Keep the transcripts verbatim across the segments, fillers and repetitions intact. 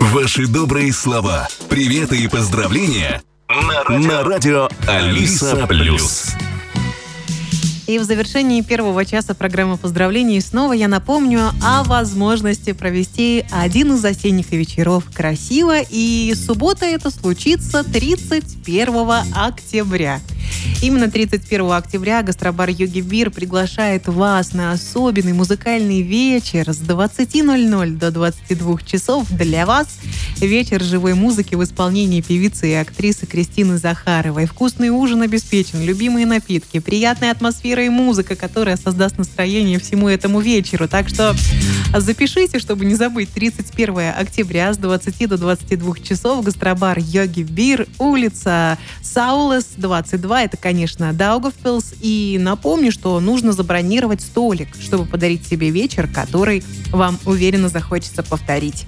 Ваши добрые слова, приветы и поздравления на радио, на радио Алиса Плюс. И в завершении первого часа программы поздравлений снова я напомню о возможности провести один из осенних вечеров красиво. И суббота это случится тридцать первого октября. Именно тридцать первого октября гастробар Йоги Бир приглашает вас на особенный музыкальный вечер с двадцати ноль-ноль до двадцати двух часов. Для вас вечер живой музыки в исполнении певицы и актрисы Кристины Захаровой. Вкусный ужин обеспечен, любимые напитки, приятная атмосфера и музыка, которая создаст настроение всему этому вечеру. Так что запишите, чтобы не забыть, тридцать первого октября с двадцати до двадцати двух часов гастробар Йоги Бир, улица Саулес, двадцать два. Это, конечно, Даугавпилс. И напомню, что нужно забронировать столик, чтобы подарить себе вечер, который вам уверенно захочется повторить.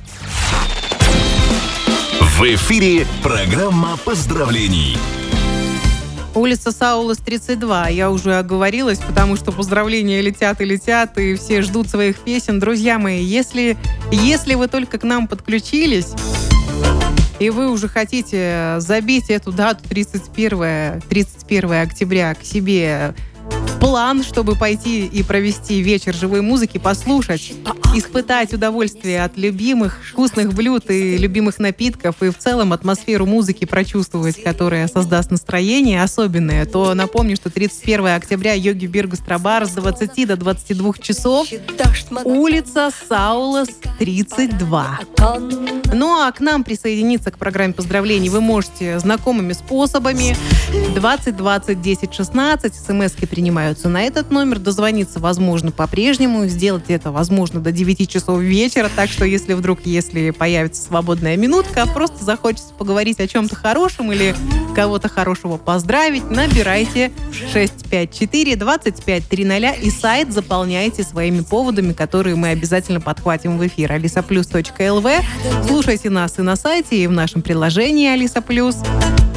В эфире программа поздравлений. Улица Саулес, тридцать два. Я уже оговорилась, потому что поздравления летят и летят, и все ждут своих песен. Друзья мои, если, если вы только к нам подключились, и вы уже хотите забить эту дату тридцать первого октября к себе в план, чтобы пойти и провести вечер живой музыки, послушать, испытать удовольствие от любимых вкусных блюд и любимых напитков, и в целом атмосферу музыки прочувствовать, которая создаст настроение особенное, то напомню, что тридцать первого октября Йоги Бир гастробар с двадцати до двадцати двух часов, улица Саулес, тридцать два. Ну а к нам присоединиться к программе поздравлений вы можете знакомыми способами. двадцать двадцать десять шестнадцать, смс-ки принимаются на этот номер, дозвониться возможно по-прежнему, сделать это возможно до девяти часов вечера, так что если вдруг, если появится свободная минутка, просто захочется поговорить о чем-то хорошем или кого-то хорошего поздравить, набирайте шесть пять четыре двадцать пять триста и сайт заполняйте своими поводами, которые мы обязательно подхватим в эфир. алиса плюс точка эл ви. Слушайте нас и на сайте, и в нашем приложении Алиса Плюс.